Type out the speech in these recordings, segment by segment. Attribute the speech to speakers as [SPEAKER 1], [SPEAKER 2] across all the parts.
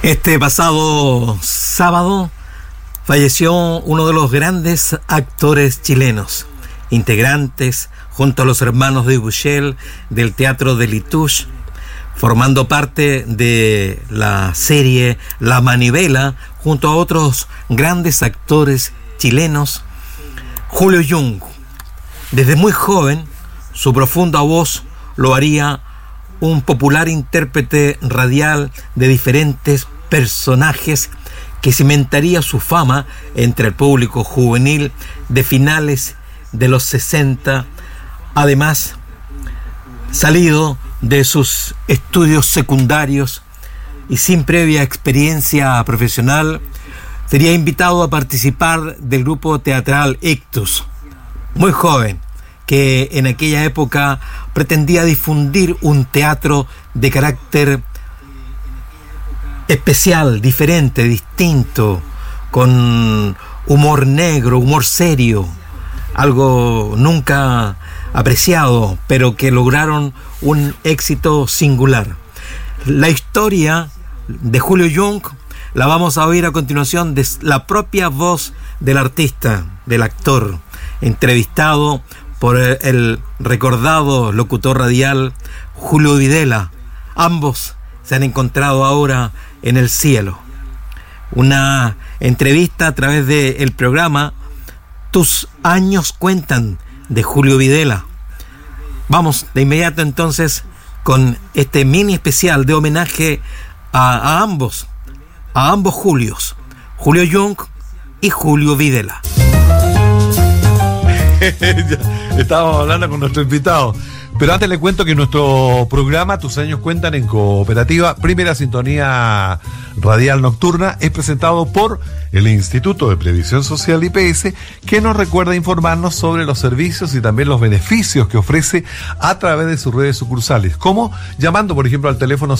[SPEAKER 1] Este pasado sábado falleció uno de los grandes actores chilenos, integrantes junto a los hermanos de Buchel del Teatro de Lituche, formando parte de la serie La Manivela, junto a otros grandes actores chilenos. Julio Jung, desde muy joven, su profunda voz lo haría un popular intérprete radial de diferentes personajes que cimentaría su fama entre el público juvenil de finales de los 60. Además, salido de sus estudios secundarios y sin previa experiencia profesional, sería invitado a participar del grupo teatral Ictus, muy joven, que en aquella época pretendía difundir un teatro de carácter especial, diferente, distinto, con humor negro, humor serio, algo nunca apreciado, pero que lograron un éxito singular. La historia de Julio Jung la vamos a oír a continuación de la propia voz del artista, del actor, entrevistado por el recordado locutor radial Julio Videla. Ambos se han encontrado ahora en el cielo. Una entrevista a través del programa Tus años cuentan, de Julio Videla. Vamos de inmediato entonces con este mini especial de homenaje a ambos Julios, Julio Jung y Julio Videla.
[SPEAKER 2] Estábamos hablando con nuestro invitado. Pero antes le cuento que nuestro programa Tus años cuentan en Cooperativa, primera sintonía radial nocturna, es presentado por el Instituto de Previsión Social IPS, que nos recuerda informarnos sobre los servicios y también los beneficios que ofrece a través de sus redes sucursales, como llamando por ejemplo al teléfono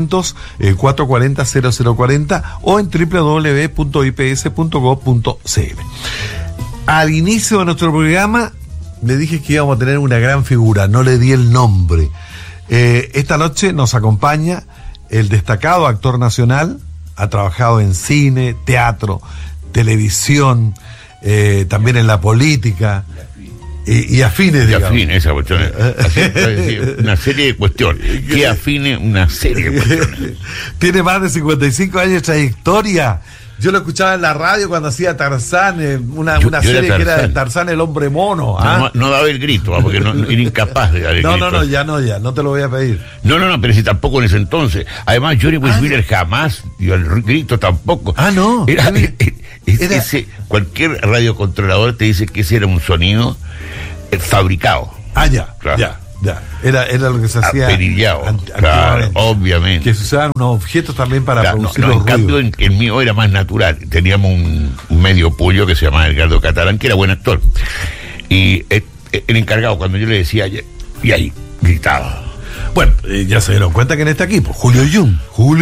[SPEAKER 2] 600-440-0040 o en www.ips.gov.cl. Al inicio de nuestro programa le dije que íbamos a tener una gran figura, no le di el nombre. Esta noche nos acompaña el destacado actor nacional, ha trabajado en cine, teatro, televisión, también en la política y afines, digamos.
[SPEAKER 3] Y afines, esa cuestión. Una serie de cuestiones. Que afine una serie de cuestiones.
[SPEAKER 2] Tiene más de 55 años de trayectoria. Yo lo escuchaba en la radio cuando hacía Tarzán, una serie que era Tarzán el hombre mono.
[SPEAKER 3] No daba el grito, porque era incapaz de dar el grito.
[SPEAKER 2] No te lo voy a pedir.
[SPEAKER 3] No, pero si tampoco en ese entonces. Además, Johnny Weissmuller jamás dio el grito tampoco.
[SPEAKER 2] No.
[SPEAKER 3] Era... cualquier radiocontrolador te dice que ese era un sonido fabricado.
[SPEAKER 2] Claro. Ya. Era lo que se hacía
[SPEAKER 3] claro, obviamente.
[SPEAKER 2] Que se usaban unos objetos también para producir los ruidos.
[SPEAKER 3] En cambio, el mío era más natural. Teníamos un medio pollo que se llamaba Edgardo Catalán, que era buen actor. Y el encargado, cuando yo le decía, y ahí, gritaba.
[SPEAKER 2] Bueno, ya se dieron cuenta que en este equipo, Julio Jung.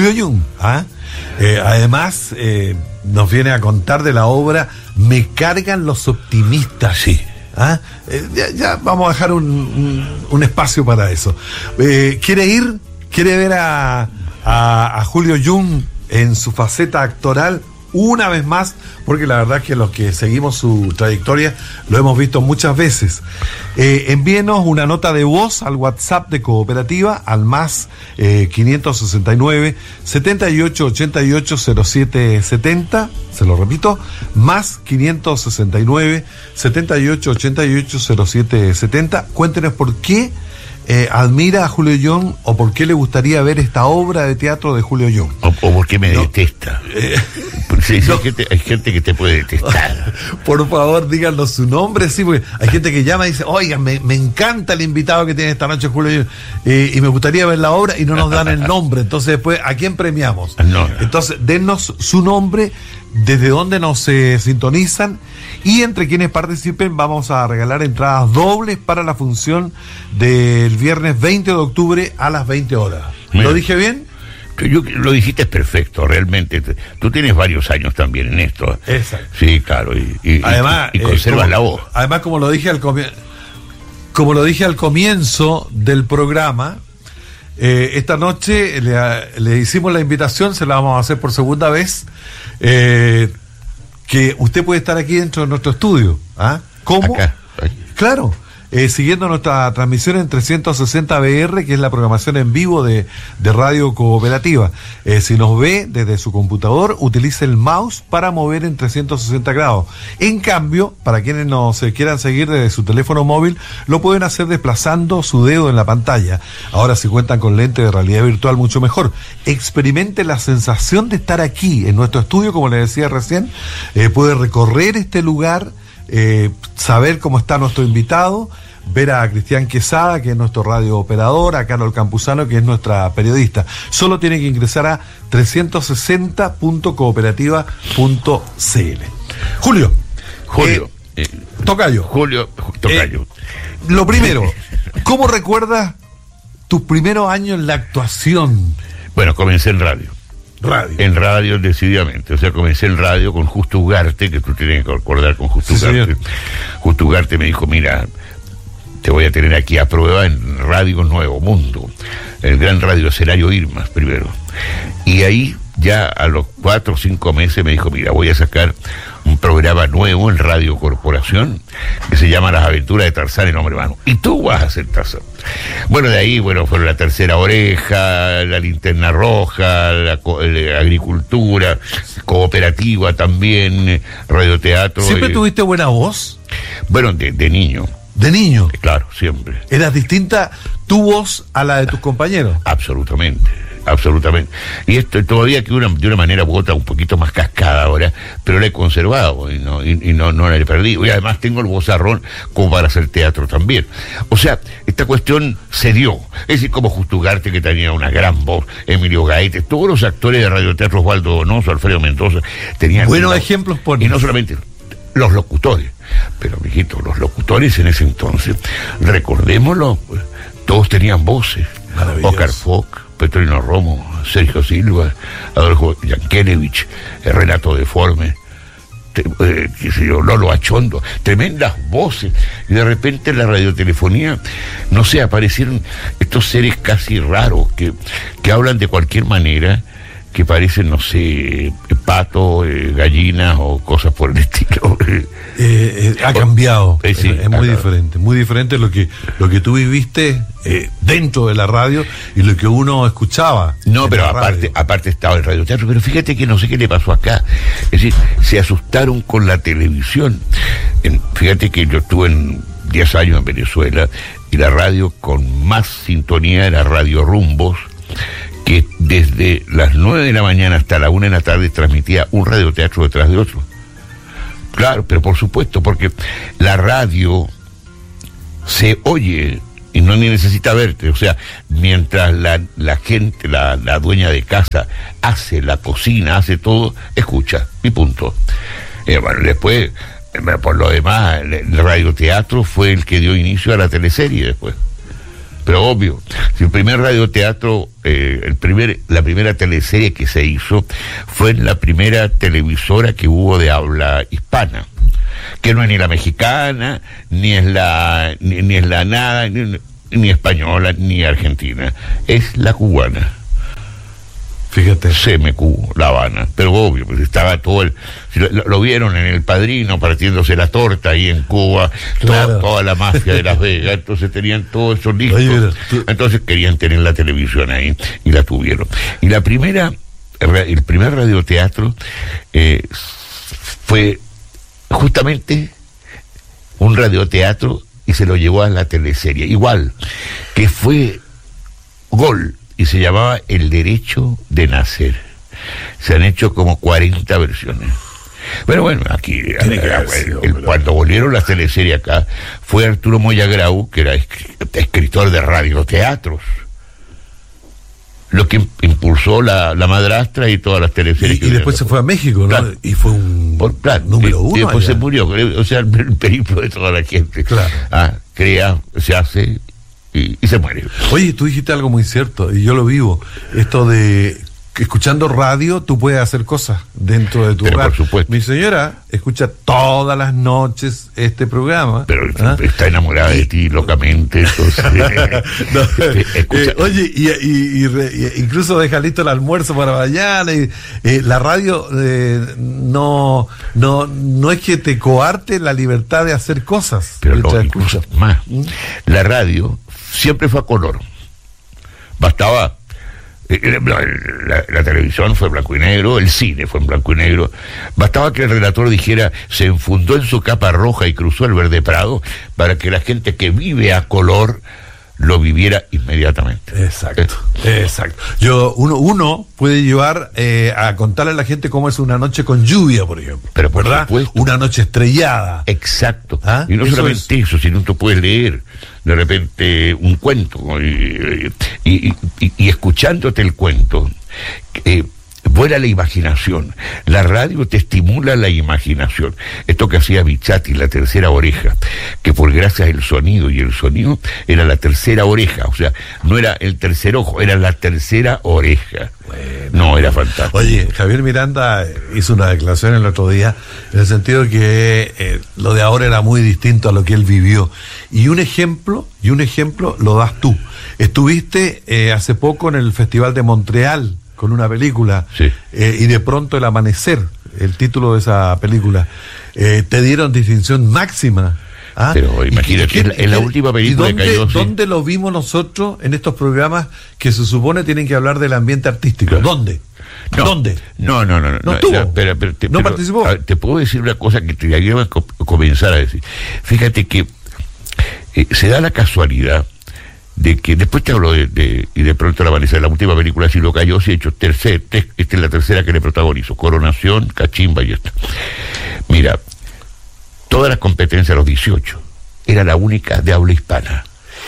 [SPEAKER 2] Además, nos viene a contar de la obra Me cargan los optimistas.
[SPEAKER 3] Sí.
[SPEAKER 2] Ya vamos a dejar un espacio para eso. ¿Quiere ir? ¿Quiere ver a Julio Jung en su faceta actoral una vez más? Porque la verdad es que los que seguimos su trayectoria lo hemos visto muchas veces. Envíenos una nota de voz al WhatsApp de Cooperativa al más 569 7888 0770. Se lo repito, más 569 7888 0770. Cuéntenos por qué admira a Julio Jung o por qué le gustaría ver esta obra de teatro de Julio Jung.
[SPEAKER 3] O por qué me detesta. Sí, hay gente que te puede detestar.
[SPEAKER 2] Por favor, díganos su nombre, sí, porque hay gente que llama y dice, oigan, me encanta el invitado que tiene esta noche Julio Jung, y me gustaría ver la obra, y no nos dan el nombre. Entonces después, ¿a quién premiamos?
[SPEAKER 3] No.
[SPEAKER 2] Entonces, dennos su nombre, desde dónde nos sintonizan, y entre quienes participen vamos a regalar entradas dobles para la función del viernes 20 de octubre a las 20 horas. ¿Lo dije bien?
[SPEAKER 3] Lo dijiste perfecto, realmente. Tú tienes varios años también en esto.
[SPEAKER 2] Exacto.
[SPEAKER 3] Sí, claro, y
[SPEAKER 2] además,
[SPEAKER 3] conservas la voz.
[SPEAKER 2] Además, como lo dije al comienzo del programa, esta noche le hicimos la invitación, se la vamos a hacer por segunda vez, que usted puede estar aquí dentro de nuestro estudio. ¿Ah? ¿Cómo?
[SPEAKER 3] Acá.
[SPEAKER 2] Claro. Siguiendo nuestra transmisión en 360 BR, que es la programación en vivo de Radio Cooperativa. Si nos ve desde su computador, utilice el mouse para mover en 360 grados. En cambio, para quienes nos quieran seguir desde su teléfono móvil, lo pueden hacer desplazando su dedo en la pantalla. Ahora, si cuentan con lente de realidad virtual, mucho mejor. Experimente la sensación de estar aquí en nuestro estudio, como le decía recién. Puede recorrer este lugar, saber cómo está nuestro invitado, ver a Cristian Quesada, que es nuestro radio operador, a Carol Campuzano, que es nuestra periodista. Solo tiene que ingresar a 360.cooperativa.cl. Julio. Tocayo.
[SPEAKER 3] Tocayo.
[SPEAKER 2] Lo primero, ¿cómo recuerdas tus primeros años en la actuación?
[SPEAKER 3] Bueno, comencé en radio. En radio, decididamente. O sea, comencé en radio con Justo Ugarte, que tú tienes que acordar con Justo Ugarte.
[SPEAKER 2] Señor.
[SPEAKER 3] Justo Ugarte me dijo, mira, te voy a tener aquí a prueba en Radio Nuevo Mundo, el gran radio escenario Irmas primero. Y ahí ya a los 4 o 5 meses me dijo, mira, voy a sacar un programa nuevo en Radio Corporación que se llama Las Aventuras de Tarzán, el Hombre Humano. Y tú vas a ser Tarzán. Bueno, de ahí, fueron La Tercera Oreja, La Linterna Roja, la Agricultura, Cooperativa también, Radioteatro.
[SPEAKER 2] ¿Siempre tuviste buena voz?
[SPEAKER 3] Bueno, de niño.
[SPEAKER 2] ¿De niño?
[SPEAKER 3] Claro, siempre.
[SPEAKER 2] ¿Eras distinta tu voz a la de tus compañeros?
[SPEAKER 3] Absolutamente. Y esto todavía que de una manera u otra un poquito más cascada ahora, pero la he conservado y no la he perdido. Y además tengo el vozarrón como para hacer teatro también. O sea, esta cuestión se dio. Es decir, como Justo Ugarte, que tenía una gran voz, Emilio Gaete, todos los actores de radioteatro, Osvaldo Donoso, Alfredo Mendoza, tenían...
[SPEAKER 2] Buenos ejemplos por...
[SPEAKER 3] Y no solamente los locutores, pero, mijito, los locutores en ese entonces, recordémoslo, todos tenían voces. Oscar Fock, Petrino Romo, Sergio Silva, Adolfo Yankelevich, Renato Deforme, Lolo Achondo, tremendas voces. Y de repente en la radiotelefonía, no sé, aparecieron estos seres casi raros que hablan de cualquier manera, que parecen, no sé, patos, gallinas o cosas por el estilo.
[SPEAKER 2] Ha cambiado,
[SPEAKER 3] sí,
[SPEAKER 2] es muy diferente lo que tú viviste dentro de la radio y lo que uno escuchaba.
[SPEAKER 3] No, pero aparte estaba el radioteatro, pero fíjate que no sé qué le pasó acá. Es decir, se asustaron con la televisión. Fíjate que yo estuve 10 años en Venezuela y la radio con más sintonía era Radio Rumbos, que desde las 9 de la mañana hasta la 1 de la tarde transmitía un radioteatro detrás de otro. Claro, pero por supuesto, porque la radio se oye y no ni necesita verte. O sea, mientras la gente, la dueña de casa hace la cocina, hace todo, escucha, y punto. Bueno, después, por lo demás, el radioteatro fue el que dio inicio a la teleserie después. Pero obvio, si el primer radioteatro, la primera teleserie que se hizo fue en la primera televisora que hubo de habla hispana, que no es ni la mexicana, ni es la nada, ni española, ni argentina, es la cubana.
[SPEAKER 2] Fíjate.
[SPEAKER 3] CMQ, La Habana. Pero obvio, pues estaba todo lo vieron en El Padrino partiéndose la torta ahí en Cuba, claro. toda la mafia de Las Vegas, entonces tenían todo eso listo. Oye, entonces querían tener la televisión ahí y la tuvieron. Y el primer radioteatro fue justamente un radioteatro y se lo llevó a la teleserie. Igual, que fue Gol. Y se llamaba El Derecho de Nacer. Se han hecho como 40 versiones. Pero bueno, aquí cuando volvieron las teleseries acá, fue Arturo Moya Grau, que era escritor de radioteatros, lo que impulsó la Madrastra y todas las teleseries.
[SPEAKER 2] Y después se fue a México, ¿no? Claro. Y fue un número uno.
[SPEAKER 3] Y después
[SPEAKER 2] allá
[SPEAKER 3] se murió, o sea, el periplo de toda la gente.
[SPEAKER 2] Claro.
[SPEAKER 3] Crea, se hace... Y se muere.
[SPEAKER 2] Oye, tú dijiste algo muy cierto, y yo lo vivo, esto de escuchando radio tú puedes hacer cosas dentro de tu
[SPEAKER 3] Pero
[SPEAKER 2] hogar.
[SPEAKER 3] por supuesto.
[SPEAKER 2] Mi señora escucha todas las noches este programa.
[SPEAKER 3] Pero está enamorada de ti locamente, entonces...
[SPEAKER 2] No,
[SPEAKER 3] escucha.
[SPEAKER 2] oye, incluso deja listo el almuerzo para mañana. La radio no es que te coarte la libertad de hacer cosas.
[SPEAKER 3] Pero no, incluso más. La radio siempre fue a color. Bastaba... La televisión fue blanco y negro, el cine fue en blanco y negro. Bastaba que el relator dijera: se enfundó en su capa roja y cruzó el verde prado, para que la gente que vive a color lo viviera inmediatamente.
[SPEAKER 2] Exacto. Uno puede llevar a contarle a la gente cómo es una noche con lluvia, por ejemplo.
[SPEAKER 3] Pero por
[SPEAKER 2] ¿verdad?
[SPEAKER 3] supuesto.
[SPEAKER 2] Una noche estrellada.
[SPEAKER 3] Exacto.
[SPEAKER 2] ¿Ah?
[SPEAKER 3] Y no
[SPEAKER 2] Eso
[SPEAKER 3] solamente eso, sino tú puedes leer de repente un cuento y escuchándote el cuento vuela la imaginación. La radio te estimula la imaginación. Esto que hacía Bichati, la tercera oreja, que por gracias al sonido, y el sonido era la tercera oreja, o sea, no era el tercer ojo, era la tercera oreja. Bueno, no, era fantástico.
[SPEAKER 2] Oye, Javier Miranda hizo una declaración el otro día en el sentido de que lo de ahora era muy distinto a lo que él vivió. Y un ejemplo lo das tú. Estuviste hace poco en el Festival de Montreal con una película,
[SPEAKER 3] sí.
[SPEAKER 2] Y de pronto El Amanecer, el título de esa película, te dieron distinción máxima. ¿Ah?
[SPEAKER 3] Pero imagínate, en la última película que cayó...
[SPEAKER 2] ¿Dónde lo vimos nosotros en estos programas que se supone tienen que hablar del ambiente artístico?
[SPEAKER 3] Claro.
[SPEAKER 2] ¿Dónde?
[SPEAKER 3] No,
[SPEAKER 2] ¿Dónde?
[SPEAKER 3] No
[SPEAKER 2] estuvo. No participó.
[SPEAKER 3] Te puedo decir una cosa que te ayuda a comenzar a decir. Fíjate que se da la casualidad de que después te hablo y de pronto la Vanessa, la última película si lo cayó, se ha hecho esta es la tercera que le protagonizo, Coronación, Cachimba y esta. Mira, todas las competencias a los 18 era la única de habla hispana.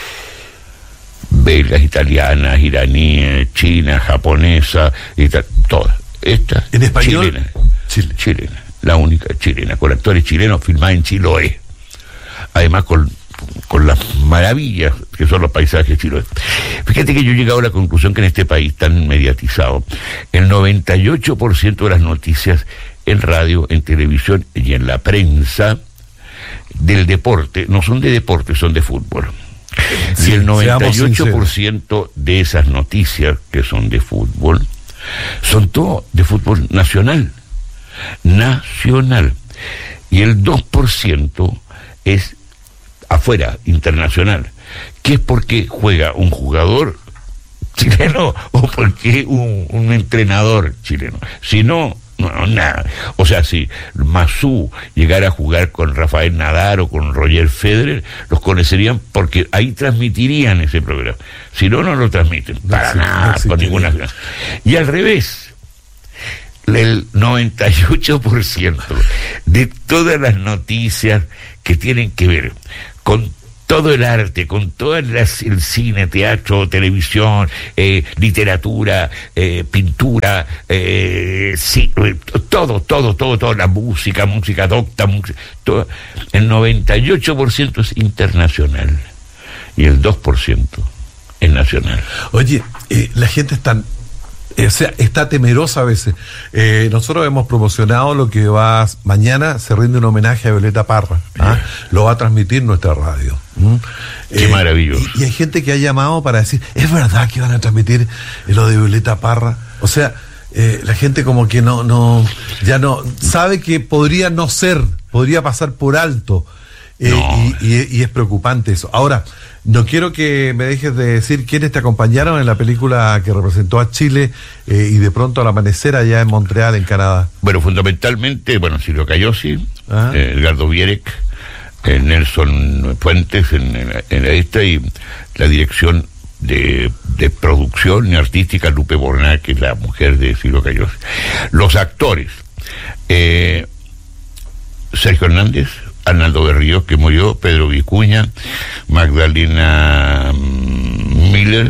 [SPEAKER 3] Belgas, italianas, iraníes, china, japonesa, todas. Esta,
[SPEAKER 2] ¿en español?
[SPEAKER 3] Chilena, la única chilena, con actores chilenos, filmada en Chiloé. Además con las maravillas que son los paisajes chilenos. Fíjate que yo he llegado a la conclusión que en este país tan mediatizado, el 98% de las noticias en radio, en televisión y en la prensa del deporte, no son de deporte, son de fútbol. Sí, y el 98% de esas noticias que son de fútbol, son todo de fútbol nacional. Y el 2% es afuera, internacional, que es porque juega un jugador chileno o porque un entrenador chileno. Si no, nada. O sea, si Masú llegara a jugar con Rafael Nadal o con Roger Federer, los conocerían porque ahí transmitirían ese programa. Si no, no lo transmiten. Para nada, con ninguna... Y al revés, el 98% de todas las noticias que tienen que ver con todo el arte, con todo el cine, teatro, televisión, literatura, pintura, sí, todo, la música docta, todo, el 98% es internacional y el 2% es nacional.
[SPEAKER 2] Oye, la gente está temerosa a veces. Nosotros hemos promocionado lo que va mañana, se rinde un homenaje a Violeta Parra. Lo va a transmitir nuestra radio.
[SPEAKER 3] Qué maravilloso.
[SPEAKER 2] Y hay gente que ha llamado para decir, ¿es verdad que van a transmitir lo de Violeta Parra? O sea, la gente como que ya no sabe que podría no ser, podría pasar por alto. Y es preocupante eso. Ahora, no quiero que me dejes de decir quiénes te acompañaron en la película que representó a Chile y de pronto al amanecer allá en Montreal, en Canadá.
[SPEAKER 3] Bueno, fundamentalmente, Silvio Cayosi, Edgardo Vierek, Nelson Fuentes en esta, y la dirección de producción artística Lupe Borná, que es la mujer de Silvio Cayosi. Los actores, Sergio Hernández, Arnaldo Berríos, que murió, Pedro Vicuña, Magdalena Miller,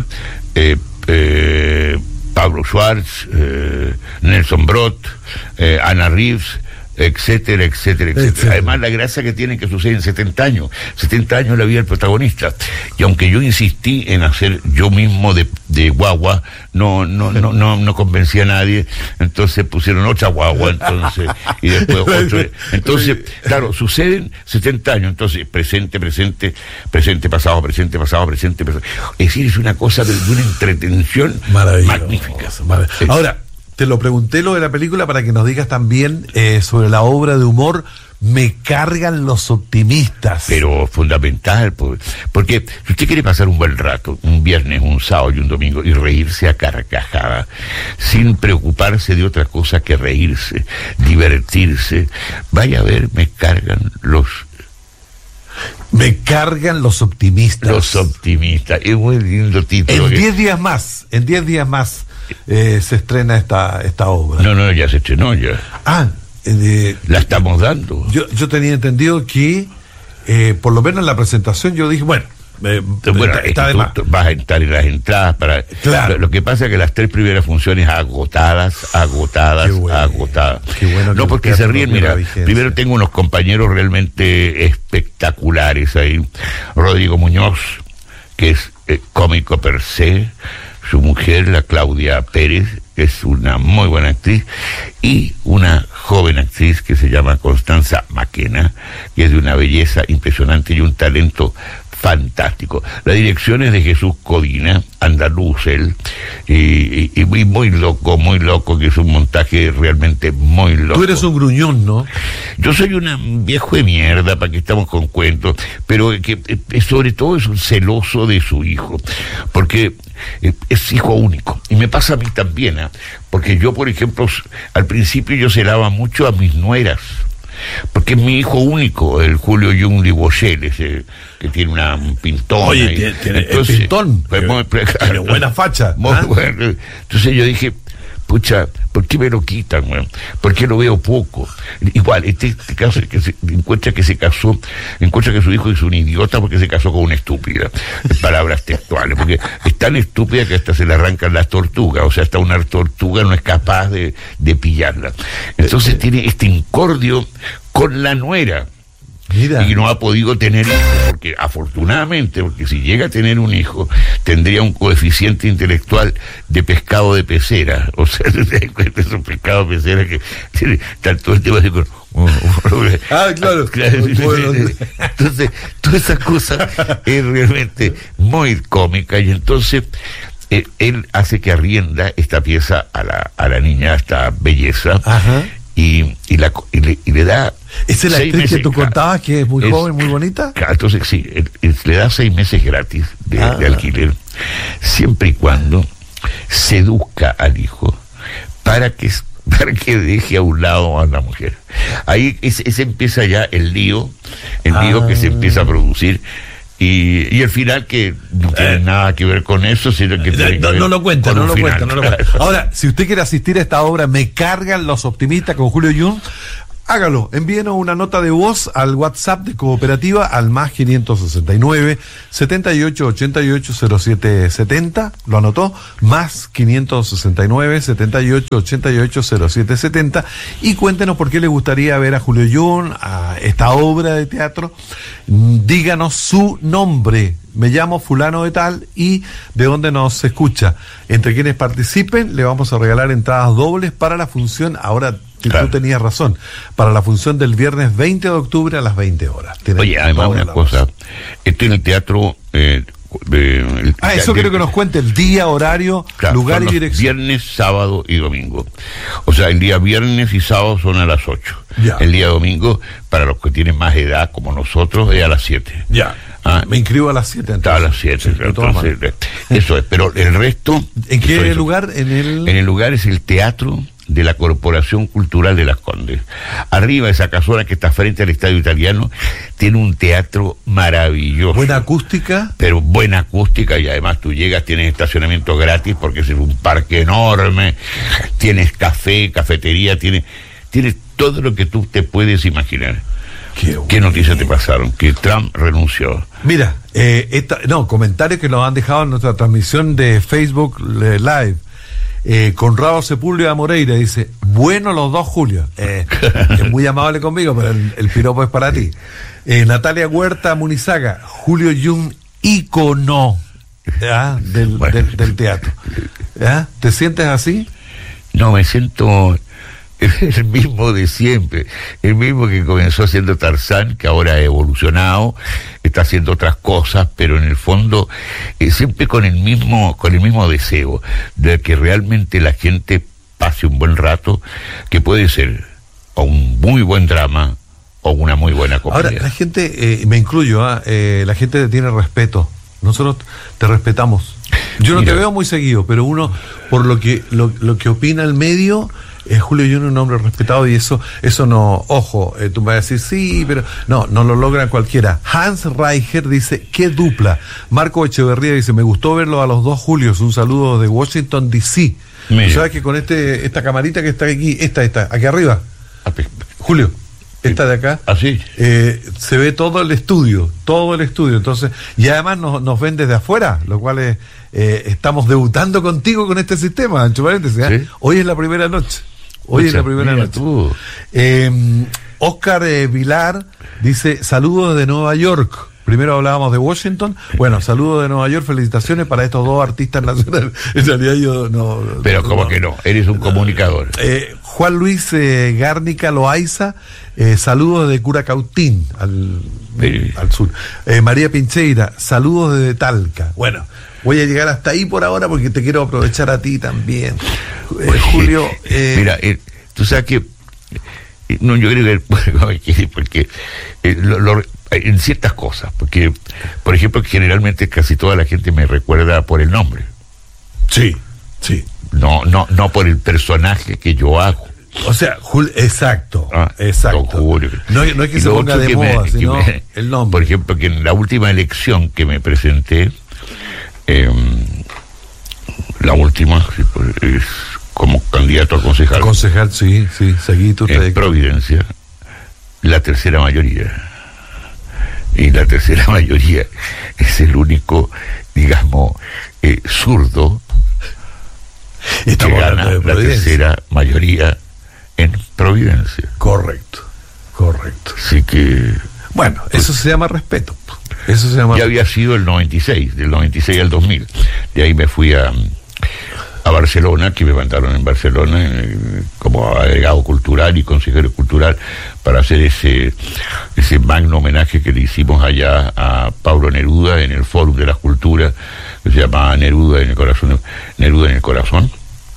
[SPEAKER 3] Pablo Schwartz, Nelson Brot, Ana Reeves, etcétera, etcétera, etcétera. Además, la gracia que tiene que sucede en 70 años. 70 años la vida del protagonista. Y aunque yo insistí en hacer yo mismo de guagua, no convencí a nadie. Entonces pusieron otra guagua, entonces, y después otro. Entonces, claro, suceden 70 años. Entonces, presente, pasado. Es decir, es una cosa de una entretención magnífica.
[SPEAKER 2] Ahora, te lo pregunté lo de la película para que nos digas también sobre la obra de humor Me cargan los optimistas.
[SPEAKER 3] Pero fundamental, porque si usted quiere pasar un buen rato, un viernes, un sábado y un domingo, y reírse a carcajada, sin preocuparse de otra cosa que reírse, divertirse, vaya a ver, Me cargan los optimistas. Los optimistas, es muy lindo título.
[SPEAKER 2] En 10 días más se estrena esta obra.
[SPEAKER 3] No, ya se estrenó ya. La estamos dando.
[SPEAKER 2] Yo tenía entendido que por lo menos en la presentación yo dije, está de más.
[SPEAKER 3] Vas a estar en las entradas para.
[SPEAKER 2] Claro.
[SPEAKER 3] Lo que pasa es que las 3 primeras funciones agotadas.
[SPEAKER 2] Qué bueno.
[SPEAKER 3] No, porque se ríen, mira, primero tengo unos compañeros realmente espectaculares ahí. Rodrigo Muñoz, que es cómico per se, su mujer, la Claudia Pérez, es una muy buena actriz, y una joven actriz que se llama Constanza Maquena, que es de una belleza impresionante y un talento fantástico. La dirección es de Jesús Codina, andaluz él, y muy loco, que es un montaje realmente muy loco.
[SPEAKER 2] Tú eres un gruñón, ¿no?
[SPEAKER 3] Yo soy un viejo de mierda, para que estamos con cuentos, pero que sobre todo es un celoso de su hijo, porque es hijo único, y me pasa a mí también, porque yo, por ejemplo, al principio yo celaba mucho a mis nueras, porque es mi hijo único, el Julio Jung Libochel, ese que tiene un pintón.
[SPEAKER 2] Oye, tiene pintón, tiene buena facha.
[SPEAKER 3] Bueno. Entonces yo dije, pucha, ¿por qué me lo quitan, man? ¿Por qué lo veo poco? Igual, este caso es que encuentra que su hijo es un idiota porque se casó con una estúpida, palabras textuales, porque es tan estúpida que hasta se le arrancan las tortugas, o sea, hasta una tortuga no es capaz de pillarla. Entonces tiene este incordio con la nuera.
[SPEAKER 2] Mira.
[SPEAKER 3] Y no ha podido tener hijos, porque afortunadamente, porque si llega a tener un hijo, tendría un coeficiente intelectual de pescado de pecera, o sea, es un pescado de pecera que tiene todo el tema de...
[SPEAKER 2] claro.
[SPEAKER 3] Entonces, toda esa cosa es realmente muy cómica, y entonces él hace que arrienda esta pieza a la niña, esta belleza.
[SPEAKER 2] Ajá.
[SPEAKER 3] Y le da...
[SPEAKER 2] ¿Esa es la actriz que tú contabas, que es muy joven, muy bonita?
[SPEAKER 3] Entonces sí, le da 6 meses gratis de alquiler, siempre y cuando seduzca al hijo para que deje a un lado a la mujer. Ahí ese empieza ya el lío que se empieza a producir. Y el final, que no tiene nada que ver con eso, sino que
[SPEAKER 2] no lo cuenta. Ahora, si usted quiere asistir a esta obra, Me cargan los optimistas, con Julio Jung, hágalo, envíenos una nota de voz al WhatsApp de Cooperativa al más 569 78 88 07 70. ¿Lo anotó? Más 569 78 88 07 70. Y cuéntenos por qué le gustaría ver a Julio Jung, a esta obra de teatro. Díganos su nombre. Me llamo fulano de tal y de dónde nos escucha. Entre quienes participen le vamos a regalar entradas dobles para la función. Ahora, tú tenías razón, para la función del viernes 20 de octubre a las 20 horas.
[SPEAKER 3] Oye, además una cosa, estoy en el teatro...
[SPEAKER 2] eso quiero que nos cuente el día, horario, lugar y dirección.
[SPEAKER 3] Viernes, sábado y domingo. O sea, el día viernes y sábado son a las 8.
[SPEAKER 2] Ya.
[SPEAKER 3] El día domingo, para los que tienen más edad como nosotros, es a las 7.
[SPEAKER 2] Ya. Me inscribo a las 7.
[SPEAKER 3] Está a las 7.
[SPEAKER 2] Sí,
[SPEAKER 3] entonces, eso es. Pero el resto...
[SPEAKER 2] ¿En qué lugar? En
[SPEAKER 3] el lugar es el Teatro de la Corporación Cultural de Las Condes. Arriba, esa casona que está frente al Estadio Italiano, tiene un teatro maravilloso.
[SPEAKER 2] ¿Buena acústica?
[SPEAKER 3] Pero buena acústica, y además tú llegas, tienes estacionamiento gratis porque es un parque enorme, tienes café, cafetería, tienes todo lo que tú te puedes imaginar. ¿Qué noticias te pasaron? Que Trump renunció.
[SPEAKER 2] Mira, comentarios que nos han dejado en nuestra transmisión de Facebook Live. Conrado Sepúlveda Moreira dice: Bueno los dos, Julio. Es muy amable conmigo, pero el piropo es para ti. Natalia Huerta Munizaga, Julio Jung, ícono del teatro. ¿Ya? ¿Te sientes así?
[SPEAKER 3] No, me siento el mismo de siempre, el mismo que comenzó haciendo Tarzán, que ahora ha evolucionado, está haciendo otras cosas, pero en el fondo siempre con el mismo deseo de que realmente la gente pase un buen rato, que puede ser o un muy buen drama o una muy buena comedia.
[SPEAKER 2] Ahora, la gente, me incluyo, la gente te tiene respeto. Nosotros te respetamos. Yo no te veo muy seguido, pero uno, por lo que opina el medio, Julio Jung es un hombre respetado, y eso no, ojo, tú me vas a decir, sí, pero no lo logran cualquiera. Hans Reicher dice, qué dupla. Marco Echeverría dice, me gustó verlo a los dos Julios, un saludo de Washington DC. ¿Sabes que con esta camarita que está aquí, aquí arriba, Julio, esta de acá,
[SPEAKER 3] ¿así?
[SPEAKER 2] Se ve todo el estudio, entonces, y además nos ven desde afuera, lo cual estamos debutando contigo con este sistema, entre paréntesis, ¿sí? Hoy es la primera noche. Oscar Vilar dice, saludos de Nueva York. Primero hablábamos de Washington. Bueno, saludos de Nueva York, felicitaciones para estos dos artistas nacionales. En realidad yo no...
[SPEAKER 3] Pero como que no, eres un comunicador.
[SPEAKER 2] Juan Luis Gárnica Loaiza, saludos de Curacautín, al sur. María Pincheira, saludos desde Talca. Bueno, voy a llegar hasta ahí por ahora porque te quiero aprovechar a ti también. Julio...
[SPEAKER 3] Mira, tú sabes que... No, yo creo que... porque en ciertas cosas, porque, por ejemplo, generalmente casi toda la gente me recuerda por el nombre.
[SPEAKER 2] Sí.
[SPEAKER 3] No por el personaje que yo hago.
[SPEAKER 2] O sea, exacto.
[SPEAKER 3] Julio.
[SPEAKER 2] No es que se ponga de moda, sino el nombre.
[SPEAKER 3] Por ejemplo, que en la última elección que me presenté, la última, es como candidato a concejal.
[SPEAKER 2] Concejal, sí, seguí tu
[SPEAKER 3] en Providencia, la tercera mayoría. Y la tercera mayoría es el único, digamos, zurdo que gana la tercera mayoría en Providencia.
[SPEAKER 2] Correcto.
[SPEAKER 3] Así que...
[SPEAKER 2] Bueno, eso se llama respeto.
[SPEAKER 3] Ya había sido el 96, del 96 al 2000. De ahí me fui a Barcelona, que me mandaron en Barcelona como agregado cultural y consejero cultural para hacer ese magno homenaje que le hicimos allá a Pablo Neruda en el Fórum de las Culturas, que se llama Neruda en el Corazón,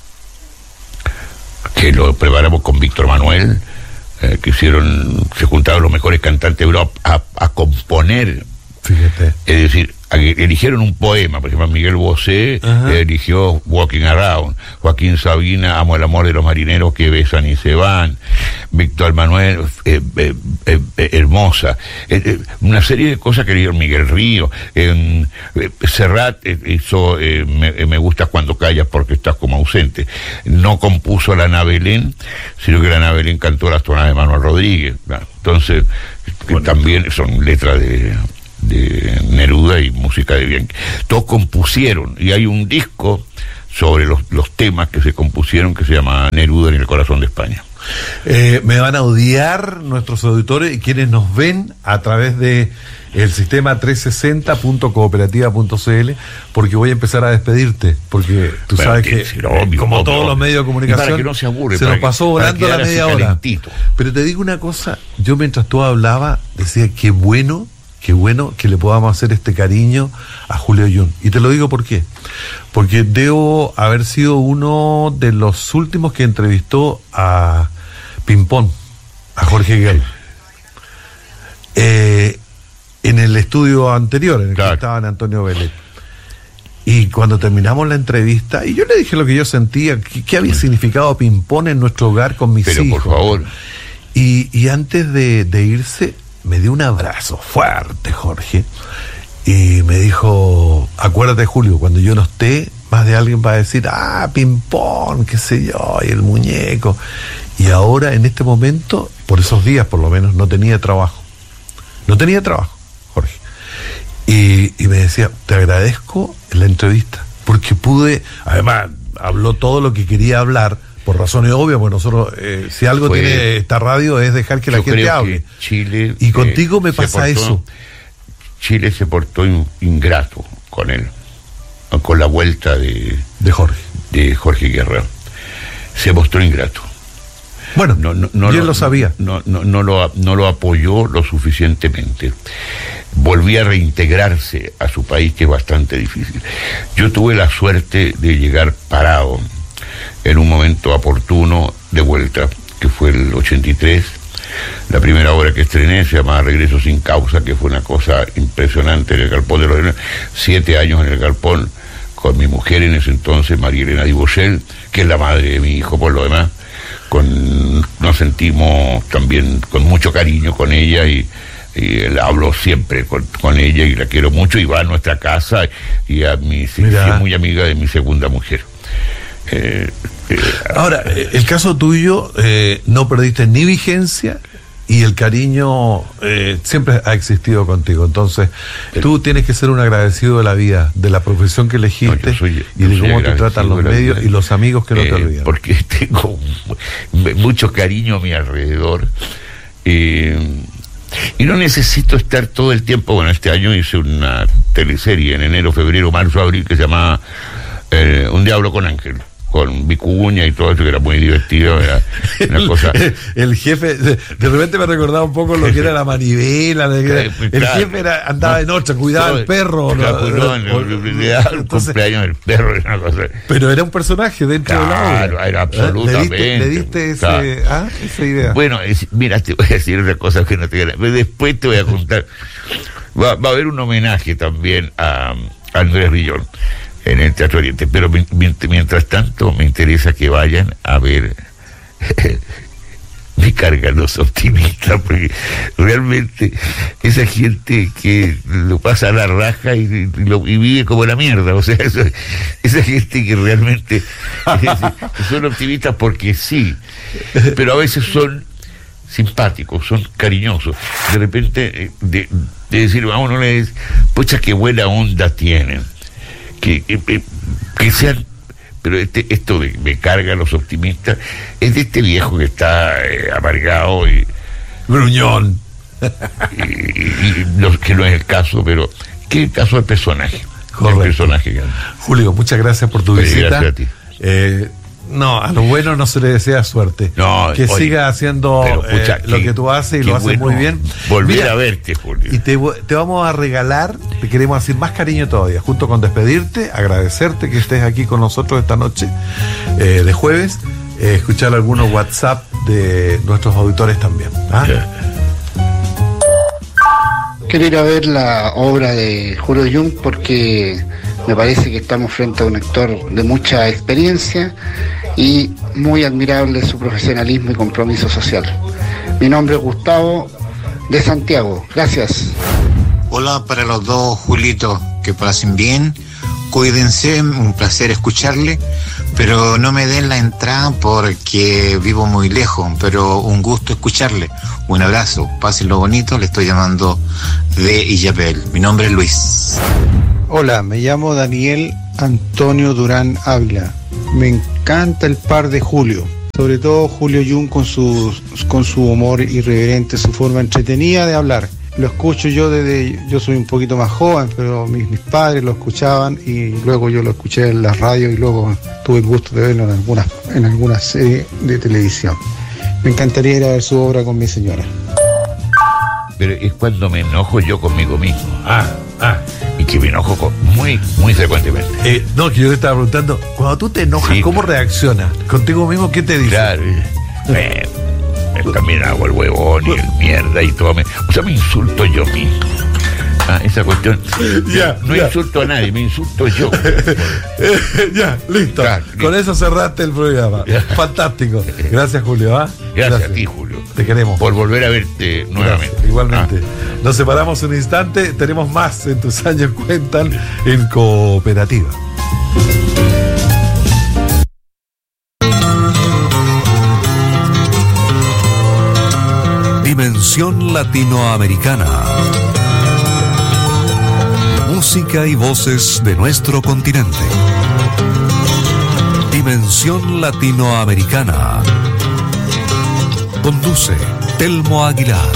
[SPEAKER 3] que lo preparamos con Víctor Manuel, se juntaron los mejores cantantes de Europa a componer.
[SPEAKER 2] Fíjate.
[SPEAKER 3] Es decir, eligieron un poema. Por ejemplo, Miguel Bosé eligió Walking Around, Joaquín Sabina, Amo el amor de los marineros que besan y se van, Víctor Manuel, Hermosa, una serie de cosas que eligió Miguel Río. Serrat hizo Me gusta cuando callas porque estás como ausente. No compuso la Ana Belén, sino que la Ana Belén cantó las tonadas de Manuel Rodríguez. Entonces, también son letras de Neruda y música de Bianchi. Todos compusieron, y hay un disco sobre los temas que se compusieron que se llama Neruda en el Corazón de España.
[SPEAKER 2] Me van a odiar nuestros auditores y quienes nos ven a través de el sistema 360.cooperativa.cl, porque voy a empezar a despedirte, porque tú sabes que como todos los medios de comunicación,
[SPEAKER 3] para que no se aburre,
[SPEAKER 2] se nos pasó volando la media hora. Pero te digo una cosa, yo mientras tú hablabas decía qué bueno que le podamos hacer este cariño a Julio Jung. Y te lo digo por qué. Porque debo haber sido uno de los últimos que entrevistó a Pimpón, a Jorge Guerra. En el estudio anterior, en el que estaba Antonio Vélez. Y cuando terminamos la entrevista, y yo le dije lo que yo sentía, qué había significado Pimpón en nuestro hogar con mis hijos.
[SPEAKER 3] Pero por favor.
[SPEAKER 2] Y antes de irse, me dio un abrazo fuerte, Jorge, y me dijo, acuérdate, Julio, cuando yo no esté, más de alguien va a decir, Pimpón, qué sé yo, y el muñeco. Y ahora, en este momento, por esos días por lo menos, no tenía trabajo, Jorge. Y me decía, te agradezco la entrevista, porque pude, además, habló todo lo que quería hablar, Por razones obvias, porque nosotros, si algo tiene esta radio es dejar que la gente hable.
[SPEAKER 3] Chile,
[SPEAKER 2] y contigo me pasa eso.
[SPEAKER 3] Chile se portó ingrato con él, con la vuelta de Jorge Guerra. Se mostró ingrato.
[SPEAKER 2] Bueno, yo lo sabía.
[SPEAKER 3] No lo apoyó lo suficientemente. Volvía a reintegrarse a su país, que es bastante difícil. Yo tuve la suerte de llegar parado en un momento oportuno de vuelta, que fue el 83. La primera obra que estrené se llamaba Regreso sin causa, que fue una cosa impresionante en el Galpón de los Leones. 7 años en el Galpón, con mi mujer en ese entonces, María Elena Dibochel, que es la madre de mi hijo por lo demás. Nos sentimos también con mucho cariño con ella y hablo siempre con ella y la quiero mucho, y va a nuestra casa y es muy amiga de mi segunda mujer.
[SPEAKER 2] Ahora, el caso tuyo, no perdiste ni vigencia y el cariño siempre ha existido contigo. Entonces, tú tienes que ser un agradecido de la vida, de la profesión que elegiste y de cómo te tratan los medios y los amigos que no te olvidan.
[SPEAKER 3] Porque tengo mucho cariño a mi alrededor. Y no necesito estar todo el tiempo. Bueno, este año hice una teleserie en enero, febrero, marzo, abril, que se llama Un Diablo con Ángel, con Vicuña y todo eso, que era muy divertido, era una cosa.
[SPEAKER 2] El jefe, de repente me recordaba un poco lo que era la manivela, el jefe andaba de noche, cuidaba al perro.
[SPEAKER 3] El cumpleaños del perro, era una cosa.
[SPEAKER 2] Pero era un personaje dentro de la obra.
[SPEAKER 3] Claro, era absolutamente.
[SPEAKER 2] ¿Le diste esa idea?
[SPEAKER 3] Bueno, mira, te voy a decir otra cosa que no te voy a... Después te voy a contar. Va a haber un homenaje también a Andrés Rillón en el Teatro Oriente, pero mientras tanto me interesa que vayan a ver. Me cargan los optimistas, porque realmente esa gente que lo pasa a la raja y vive como la mierda, o sea, esa gente que realmente son optimistas porque sí, pero a veces son simpáticos, son cariñosos. De repente, de decir, vamos, no les, pucha, qué buena onda tienen. Que sean, pero esto me carga a los optimistas, es de este viejo que está amargado y
[SPEAKER 2] gruñón
[SPEAKER 3] y que no es el caso, pero que es el caso del personaje.
[SPEAKER 2] Julio, muchas gracias por tu visita.
[SPEAKER 3] Gracias a ti.
[SPEAKER 2] No, a lo bueno no se le desea suerte.
[SPEAKER 3] No,
[SPEAKER 2] que siga haciendo lo que tú haces y lo haces muy bien.
[SPEAKER 3] Volver a verte, Julio.
[SPEAKER 2] Y te vamos a regalar, te queremos decir más cariño todavía, junto con despedirte, agradecerte que estés aquí con nosotros esta noche de jueves, escuchar algunos WhatsApp de nuestros auditores también.
[SPEAKER 4] Quiero ir a ver la obra de Julio Jung porque me parece que estamos frente a un actor de mucha experiencia y muy admirable su profesionalismo y compromiso social. Mi nombre es Gustavo de Santiago. Gracias.
[SPEAKER 5] Hola para los dos, Julito, que pasen bien, cuídense, un placer escucharle, pero no me den la entrada porque vivo muy lejos, pero un gusto escucharle. Un abrazo, pásenlo bonito, le estoy llamando de Illapel. Mi nombre es Luis.
[SPEAKER 4] Hola, me llamo Daniel Antonio Durán Ávila. Me encanta el par de Julio, sobre todo Julio Jung con su humor irreverente, su forma entretenida de hablar. Lo escucho yo yo soy un poquito más joven, pero mis padres lo escuchaban y luego yo lo escuché en la radio y luego tuve el gusto de verlo en algunas series de televisión. Me encantaría ir a ver su obra con mi señora.
[SPEAKER 3] Pero es cuando me enojo yo conmigo mismo. Y que me enojo muy, muy frecuentemente.
[SPEAKER 2] No, que yo le estaba preguntando, cuando tú te enojas, sí, ¿cómo reaccionas? ¿Contigo mismo qué te dices?
[SPEAKER 3] Claro, también hago el huevón y el mierda y todo. O sea, me insulto yo mismo. Esa cuestión. No insulto a nadie, me insulto yo.
[SPEAKER 2] Ya, listo. Claro, con eso cerraste el programa. Fantástico. Gracias, Julio.
[SPEAKER 3] Gracias a ti, Julio.
[SPEAKER 2] Te queremos.
[SPEAKER 3] Por volver a verte nuevamente.
[SPEAKER 2] Gracias, igualmente. Nos separamos un instante. Tenemos más en Tus Años Cuentan en Cooperativa.
[SPEAKER 6] Dimensión Latinoamericana. Música y voces de nuestro continente. Dimensión Latinoamericana. Conduce Telmo Aguilar.